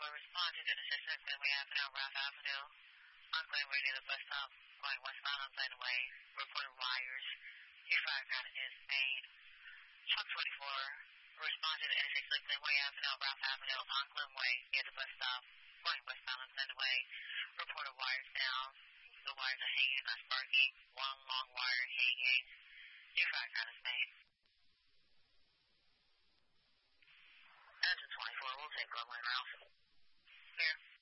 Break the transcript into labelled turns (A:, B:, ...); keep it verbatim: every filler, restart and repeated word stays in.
A: twenty-four, respond to the intersection that we have now, Ralph Avenue. On Glenway near the bus stop, going westbound on Glen Way. Reported wires. Your fire count is made. Truck twenty-four, respond to the intersection of Glenway Avenue, Ralph Avenue on Glenway near the bus stop, going westbound on Glen Way. Reported wires down. The wires are hanging, not sparking. One long wire hanging. Your fire count is made. Engine twenty-four, we'll take Glenway, Ralph. Clear.